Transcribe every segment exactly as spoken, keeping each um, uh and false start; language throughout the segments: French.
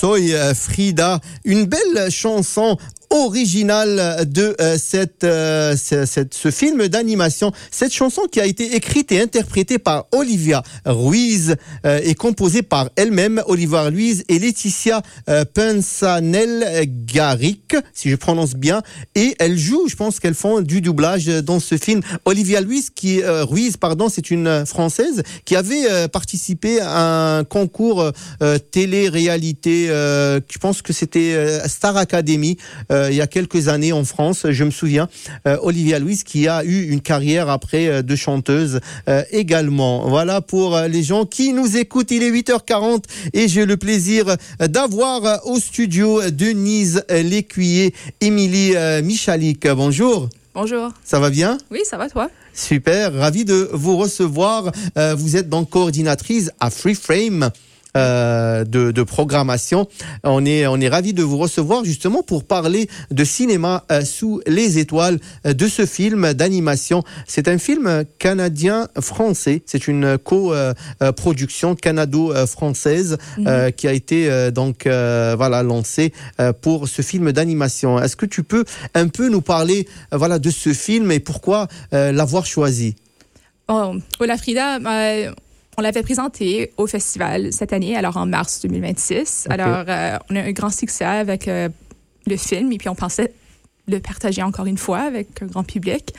Toy Frida, une belle chanson originale de euh, cette, euh, cette, ce film d'animation. Cette chanson qui a été écrite et interprétée par Olivia Ruiz euh, et composée par elle-même, Olivia Ruiz et Laetitia euh, Pensanel-Garrick, si je prononce bien. Et elles jouent, je pense qu'elles font du doublage dans ce film. Olivia Ruiz, qui, euh, Ruiz, pardon, c'est une Française qui avait euh, participé à un concours euh, télé-réalité, euh, je pense que c'était euh, Star Academy, euh, il y a quelques années en France, je me souviens. Euh, Olivia Ruiz qui a eu une carrière après euh, de chanteuse euh, également. Voilà pour euh, les gens qui nous écoutent. Il est huit heures quarante et j'ai le plaisir d'avoir euh, au studio Denise Lécuyer, Émilie euh, Michalik. Bonjour. Bonjour. Ça va bien? Oui, ça va, toi? Super, ravi de vous recevoir. Euh, vous êtes donc coordinatrice à Free Frame. Euh, de, de programmation. On est, on est ravis de vous recevoir justement pour parler de cinéma euh, sous les étoiles, euh, de ce film d'animation. C'est un film canadien-français. C'est une co-production canado-française euh, mm-hmm. qui a été euh, donc euh, voilà lancée euh, pour ce film d'animation. Est-ce que tu peux un peu nous parler euh, voilà de ce film et pourquoi euh, l'avoir choisi? Oh, Hola Frida. Euh... On l'avait présenté au festival cette année, alors en mars deux mille vingt-six. Okay. Alors, euh, on a eu un grand succès avec euh, le film et puis on pensait le partager encore une fois avec un grand public.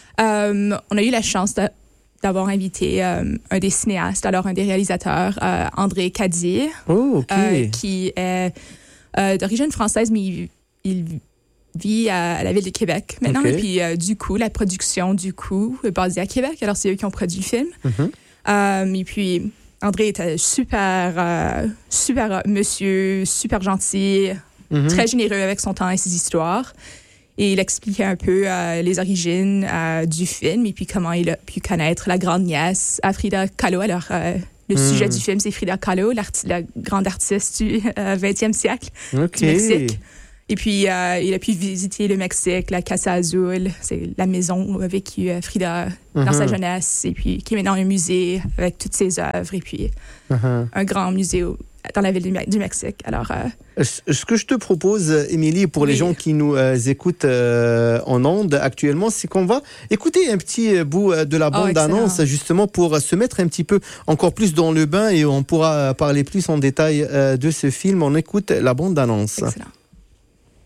Euh, on a eu la chance de, d'avoir invité euh, un des cinéastes, alors un des réalisateurs, euh, André Cadier, oh, okay. euh, qui est euh, d'origine française, mais il, il vit à, à la ville de Québec maintenant. Okay. Et puis, euh, du coup, la production, du coup, est basée à Québec. Alors, c'est eux qui ont produit le film. Mm-hmm. Euh, et puis, André était super, euh, super monsieur, super gentil, mm-hmm. très généreux avec son temps et ses histoires. Et il expliquait un peu euh, les origines euh, du film et puis comment il a pu connaître la grande nièce, Frida Kahlo. Alors, euh, le mm. sujet du film, c'est Frida Kahlo, la grande artiste du euh, vingtième siècle okay. du Mexique. Et puis, euh, il a pu visiter le Mexique, la Casa Azul, c'est la maison où a vécu euh, Frida mm-hmm. dans sa jeunesse, et puis qui est maintenant un musée avec toutes ses œuvres, et puis mm-hmm. un grand musée au, dans la ville du, du Mexique. Alors, euh, ce que je te propose, Émilie, pour oui. les gens qui nous euh, écoutent euh, en ondes actuellement, c'est qu'on va écouter un petit bout de la bande-annonce, oh, justement pour se mettre un petit peu encore plus dans le bain, et on pourra parler plus en détail euh, de ce film. On écoute la bande-annonce. Excellent.